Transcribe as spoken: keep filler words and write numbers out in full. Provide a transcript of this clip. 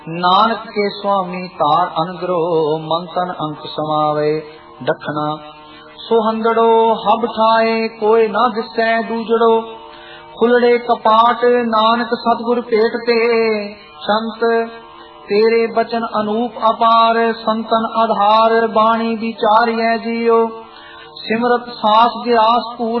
ਨਾਨਕ ਕੇ ਸੁਆਮੀ ਤਾਰ ਅਨਗਰੋ ਮਨ ਤਨ ਅੰਕ ਸਮਾਵੇ। ਦੱਖਣਾ ਸੋ ਹੰਦੜੋ ਹਬ ਠਾਏ ਕੋਈ ਨਾ ਦਿਸੈ ਦੂਜੜੋ। ਖੁੱਲੜੇ ਕਪਾਟ ਨਾਨਕ ਸਤਿਗੁਰ ਭੇਟ ਤੇ ਸੰਤ ਤੇਰੇ ਬਚਨ ਅਨੂਪ ਅਪਾਰ। ਸੰਤਨ ਆਧਾਰ ਬਾਣੀ ਵਿਚਾਰੀਐ ਜੀਓ ਸਿਮਰਤ ਸਾਸ ਗਿਆਸ ਪੂਰ